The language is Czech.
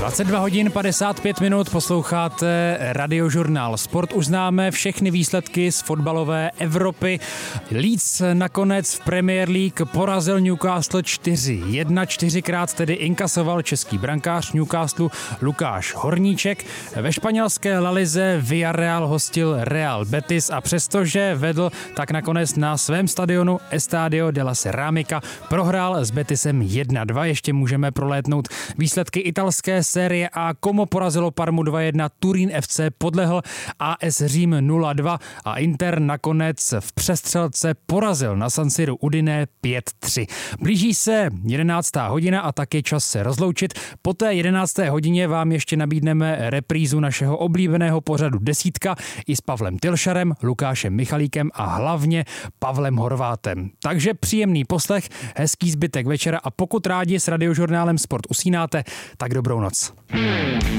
22 hodin 55 minut posloucháte Radiožurnál Sport. Už známe všechny výsledky z fotbalové Evropy. Leeds nakonec v Premier League porazil Newcastle 4-1. Čtyřikrát tedy inkasoval český brankář Newcastle Lukáš Horníček. Ve španělské La Lize Villarreal hostil Real Betis a přestože vedl, tak nakonec na svém stadionu Estadio de la Cerámica prohrál s Betisem 1-2. Ještě můžeme prolétnout výsledky italské série A. Como porazilo Parmu 2-1, Turín FC podlehl AS Řím 0-2 a Inter nakonec v přestřelce porazil na San Siru Udine 5-3. Blíží se 11. hodina a tak je čas se rozloučit. Po té 11. hodině vám ještě nabídneme reprízu našeho oblíbeného pořadu Desítka i s Pavlem Tylšarem, Lukášem Michalíkem a hlavně Pavlem Horvátem. Takže příjemný poslech, hezký zbytek večera a pokud rádi s Radiožurnálem Sport usínáte, tak dobrou noc.